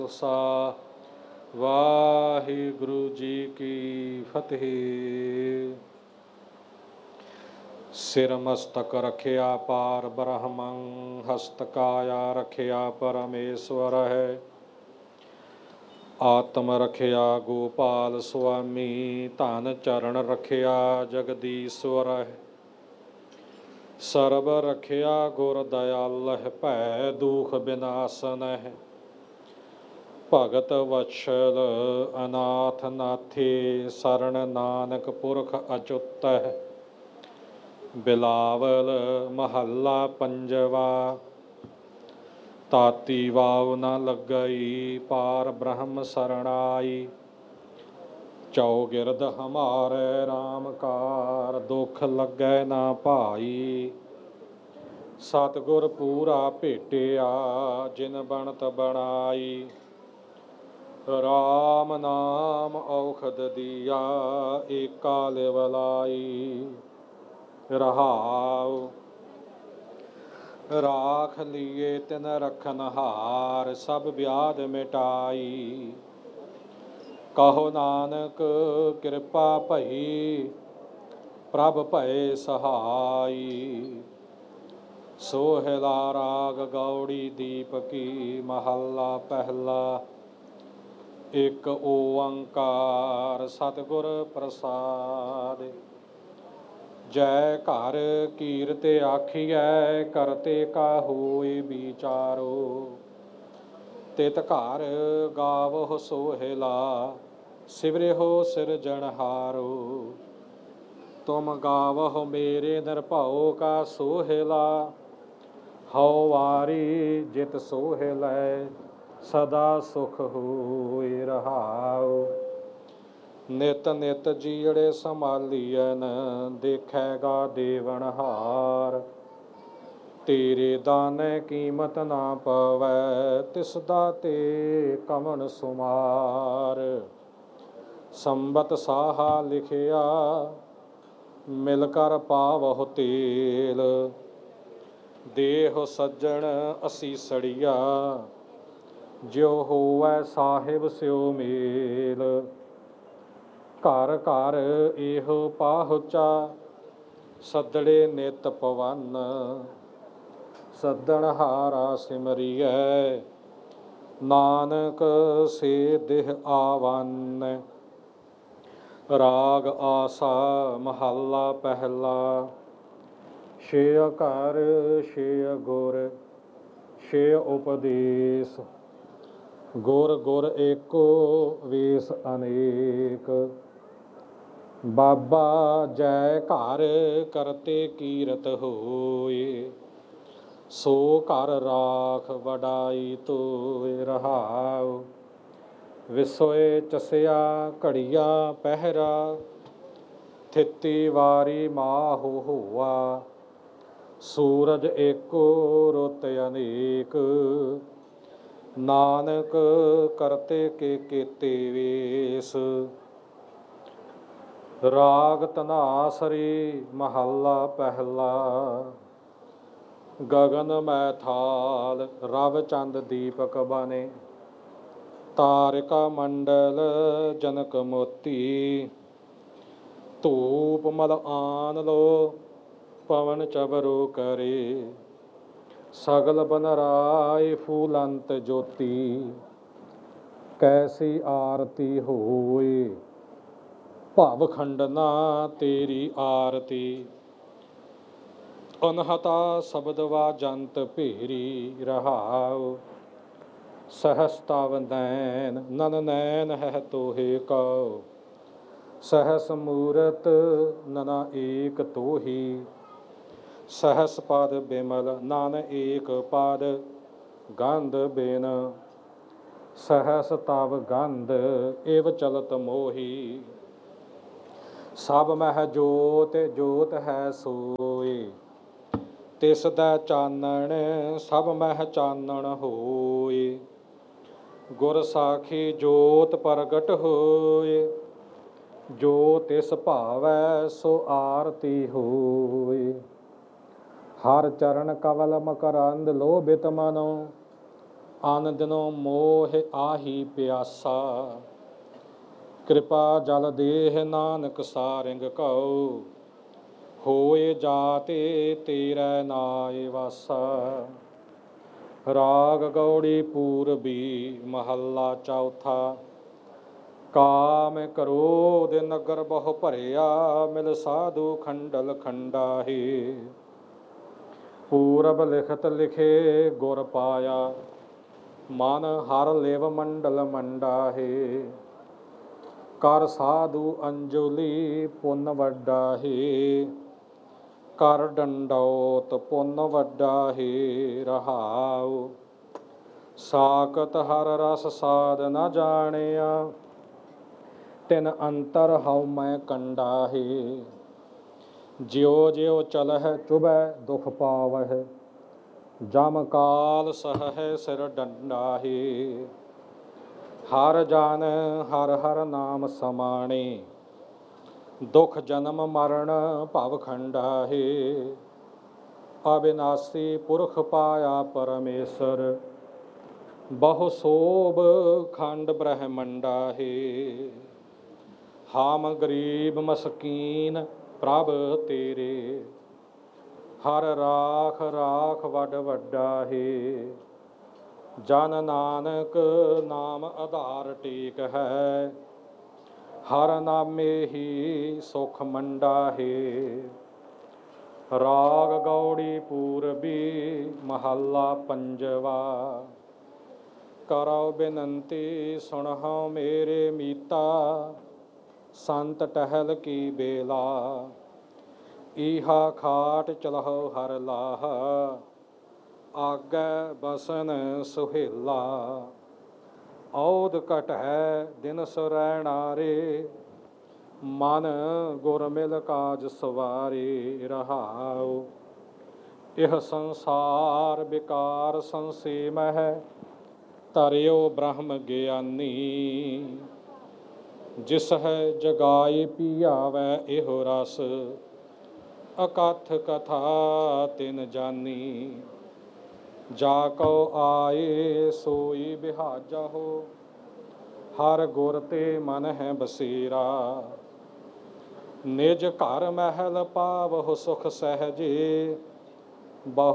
ਖਾਲਸਾ ਵਾਹਿਗੁਰੂ ਜੀ ਕੀ ਫਤਿਹ। ਸਿਰ ਮਸਤਕ ਰਖਿਆ ਪਾਰ ਬ੍ਰਹਮੰ, ਹਸਤ ਕਾਇਆ ਰਖਿਆ ਪਰਮੇਸ਼ਵਰ ਹੈ। ਆਤਮ ਰਖਿਆ ਗੋਪਾਲ ਸੁਆਮੀ, ਧਨ ਚਰਨ ਰਖਿਆ ਜਗਦੀਸ਼ਵਰ ਹੈ। ਸਰਬ ਰਖਿਆ ਗੁਰ ਦਇਆਲ ਹੈ, ਭੈ ਦੁਖ ਬਿਨਾਸਨ ਹੈ। ਭਗਤ ਵਛਲ ਅਨਾਥ ਨਾਥੇ, ਸਰਣ ਨਾਨਕ ਪੁਰਖ ਅਚੁੱਤ ਹੈ। ਬਿਲਾਵਲ ਮਹੱਲਾ ਪੰਜਵਾ। ਤਾਤੀ ਵਾਵ ਨ ਲੱਗਈ, ਪਾਰ ਬ੍ਰਹਮ ਸਰਣਾਈ। ਚੌਗਿਰਦ ਹਮਾਰੇ ਰਾਮ ਕਾਰ, ਦੁਖ ਲੱਗੈ ਨਾ ਭਾਈ। ਸਤਿਗੁਰ ਪੂਰਾ ਭੇਟਿਆ, ਜਿਨ ਬਣਤ ਬਣਾਈ। ਰਾਮ ਨਾਮ ਔਖਦ ਦੀਆ, ਏਕਾ ਲਿਵ ਲਾਈ। ਰਹਾਉ ਰਾਖ ਲੀਏ ਤਿਨ ਰਖਨਹਾਰ, ਸਭ ਵਿਆਧ ਮਿਟਾਈ। ਕਹੋ ਨਾਨਕ ਕਿਰਪਾ ਭਈ, ਪ੍ਰਭ ਭਏ ਸਹਾਈ। ਸੋਹਿਲਾ ਰਾਗ ਗੌੜੀ ਦੀਪਕੀ, ਮਹੱਲਾ ਪਹਿਲਾ। ਇਕ ਓੰਕਾਰ ਸਤਿਗੁਰ ਪ੍ਰਸਾਦਿ। ਜੈ ਘਰ ਕੀਰਤ ਆਖੀਐ, ਕਰਤੇ ਕਾ ਹੋਇ ਵਿਚਾਰੋ। ਤਿਤ ਘਰ ਗਾਵਹੁ ਸੋਹਿਲਾ, ਸਿਵਰਿਹੁ ਸਿਰਜਣਹਾਰੋ। ਤੁਮ ਗਾਵਹੁ ਮੇਰੇ ਨਿਰਭਉ ਕਾ ਸੋਹਿਲਾ, ਹਉ ਵਾਰੀ ਜਿਤ ਸੋਹਿਲੈ, ਸਦਾ ਸੁਖ ਹੋਇ। ਰਹਾਉ ਨਿਤ ਨਿਤ ਜੀੜੇ ਸੰਭਾਲੀਐਨ, ਦੇਖੈਗਾ ਦੇਵਨਹਾਰ। ਤੇਰੇ ਦਾਨੇ ਕੀਮਤ ਨਾ ਪਵੈ, ਤਿਸ ਦਾਤੇ ਕਵਣ ਸੁਮਾਰ। ਸੰਬਤ ਸਾਹਾ ਲਿਖਿਆ, ਮਿਲ ਕਰ ਪਾਵਹੁ ਤੇਲ। ਦੇਹੁ ਸੱਜਣ ਅਸੀਸੜੀਆ, ਜਿਉ ਹੋਵੈ ਸਾਹਿਬ ਸਿਉ ਮੇਲ। ਘਰ ਘਰ ਇਹੋ ਪਾਹੁਚਾ, ਸੱਦੜੇ ਨਿਤ ਪਵਨ। ਸੱਦਣਹਾਰਾ ਸਿਮਰੀਐ, ਨਾਨਕ ਸੇ ਦੇਹ ਆਵਨ। ਰਾਗ ਆਸਾ ਮਹੱਲਾ ਪਹਿਲਾ। ਛੇ ਘਰ ਛੇ ਗੁਰ ਛੇ ਉਪਦੇਸ, ਗੁਰ ਗੁਰ ਏਕੋ ਵੇਸ ਅਨੇਕ। ਬਾਬਾ ਜੈ ਘਰ ਕਰਤੇ ਕੀਰਤ ਹੋਏ, ਸੋ ਘਰ ਰਾਖ ਵਡਾਈ ਤੋਏ। ਰਹਾਉ ਵਿਸੋਏ ਚਸਿਆ ਘੜੀਆ ਪਹਿਰਾ, ਥਿਤੀ ਵਾਰੀ ਮਾਹੁ ਹੋਆ। ਸੂਰਜ ਏਕੋ ਰੁੱਤ ਅਨੇਕ, ਨਾਨਕ ਕਰਤੇ ਕੇ ਕੀਤੇ ਵੇਸ। ਰਾਗ ਧਨਾਸਰੀ ਮਹੱਲਾ ਪਹਿਲਾ। ਗਗਨ ਮੈ ਥਾਲ ਰਵ ਚੰਦ ਦੀਪਕ ਬਨੇ, ਤਾਰਿਕਾ ਮੰਡਲ ਜਨਕ ਮੋਤੀ। ਧੂਪ ਮਲ ਆਨ ਲੋ, ਪਵਨ ਚਬਰੋ ਕਰੇ। ਸਗਲ ਬਨ ਰਾਏ ਫੂਲੰਤ ਜੋਤੀ, ਕੈਸੀ ਆਰਤੀ ਹੋਏ। ਭਵ ਖੰਡਨਾ ਤੇਰੀ ਆਰਤੀ, ਅਨਹਤਾ ਸ਼ਬਦ ਵਾਜੰਤ ਭੇਰੀ। ਰਹਾਉ ਸਹਸ ਤਵ ਨੈਨ ਨਨ ਨੈਨ ਹੈ ਤੋਹੇ ਕਉ। ਸਹਸ ਮੂਰਤ ਨਨਾ ਏਕ ਤੋਹੀ, ਸਹਸ ਪਦ ਬਿਮਲ ਨਨ ਏਕ ਪਦ। ਗੰਧ ਬਿਨ ਸਹਸ ਤਵ ਗੰਧ, ਇਵ ਚਲਤ ਮੋਹੀ। ਸਭ ਮਹਿ ਜੋਤ ਜੋਤ ਹੈ ਸੋਏ, ਤਿਸ ਦਾ ਚਾਨਣ ਸਭ ਮਹਿ ਚਾਨਣ ਹੋਏ। ਗੁਰ ਸਾਖੀ ਜੋਤ ਪ੍ਰਗਟ ਹੋਏ, ਜੋ ਤਿਸ ਭਾਵੈ ਸੋ ਆਰਤੀ ਹੋਏ। ਹਰ ਚਰਨ ਕਵਲ ਮਕਰੰਦ ਲੋਭਿਤ ਮਨੋ, ਅਨ ਦਿਨੋ ਮੋਹ ਆਹੀ ਪਿਆਸਾ। ਕਿਰਪਾ ਜਲ ਦੇਹ ਨਾਨਕ ਸਾਰਿੰਗ ਕਉ। ਹੋਏ ਜਾਤੇ ਤੇਰੇ ਨਾਏ ਵਾਸਾ। ਰਾਗ ਗੌੜੀ ਪੂਰਬੀ ਮਹੱਲਾ ਚੌਥਾ। ਕਾਮ ਕ੍ਰੋਧ ਨਗਰ ਬਹੁ ਭਰਿਆ। ਮਿਲ ਸਾਧੂ ਖੰਡਲ ਖੰਡਾਹੀ। ਪੂਰਬ ਲਿਖਤ ਲਿਖੇ ਗੁਰ ਪਾਇਆ। ਮਨ ਹਰ ਲਿਵ ਮੰਡਲ ਮੰਡਾਹੇ। ਕਰ ਸਾਧੂ ਅੰਜੁਲੀ ਪੁੰਨ ਵੱਡਾ ਹੀ। ਕਰ ਡੰਡੌਤ ਪੁੰਨ ਵੱਡਾ ਹੀ। ਰਹਾਉ ਸਾਕਤ ਹਰ ਰਸ ਸਾਧ ਨ ਜਾਣਿਆ। ਤਿਨ ਅੰਤਰ ਹਉ ਮੈਂ ਕੰਡਾਹੇ। ਜਿਉ ਜਿਉ ਚਲਹਿ ਚੁਭੈ ਦੁਖ ਪਾਵਹਿ। ਜਮ ਕਾਲ ਸਹੈ ਸਿਰ ਡੰਡਾਹੇ। ਹਰ ਜਨ ਹਰ ਹਰ ਨਾਮ ਸਮਾਣੇ। ਦੁਖ ਜਨਮ ਮਰਨ ਭਵ ਖੰਡਾਹੇ। ਅਬਿਨਾਸੀ ਪੁਰਖ ਪਾਇਆ ਪਰਮੇਸ਼ਰ। ਬਹੁ ਸੋਭ ਖੰਡ ਬ੍ਰਹਮੰਡਾਹੇ। ਹਮ ਗਰੀਬ ਮਸਕੀਨ ਪ੍ਰਭ ਤੇਰੇ। ਹਰ ਰਾਖ ਰਾਖ ਵੱਡ ਵੱਡਾਹੇ। ਜਨ ਨਾਨਕ ਨਾਮ ਆਧਾਰ ਟੇਕ ਹੈ। ਹਰ ਨਾਮੇ ਹੀ ਸੁਖ ਮੰਡਾਹੇ। ਰਾਗ ਗੌੜੀ ਪੂਰਬੀ ਮਹੱਲਾ ਪੰਜਵਾ। ਕਰੋ ਬੇਨੰਤੀ ਸੁਣਹੁ ਮੇਰੇ ਮੀਤਾ। ਸੰਤ ਟਹਿਲ ਕੀ ਬੇਲਾ। ਈਹਾ ਖਾਟ ਚਲਹੁ ਹਰ ਲਾਹਾ। ਆਗੈ ਬਸਨ ਸੁਹੇਲਾ। ਔਧ ਘਟੈ ਦਿਨ ਸੁਰੈਣਾ ਰੇ। ਮਨ ਗੁਰ ਮਿਲ ਕਾਜ ਸਵਾਰੇ। ਰਹਾਉ ਇਹ ਸੰਸਾਰ ਬਿਕਾਰ ਸੰਸੇਮਹਿ। ਧਰਿਓ ਬ੍ਰਹਮ ਗਿਆਨੀ। ਜਿਸ ਹੈ ਜਗਾਏ ਪੀਆਵੈ ਇਹੋ ਰਸ। ਅਕਥ ਕਥਾ ਤਿਨ ਜਾਨੀ। ਜਾ ਕਉ ਆਏ ਸੋਈ ਬਿਹਾਜਾ ਹੋ। ਹਰ ਗੁਰ ਤੇ ਮਨ ਹੈ ਬਸੇਰਾ। ਨਿਜ ਘਰ ਮਹਿਲ ਪਾਵਹੁ ਸੁਖ ਸਹਿਜੇ।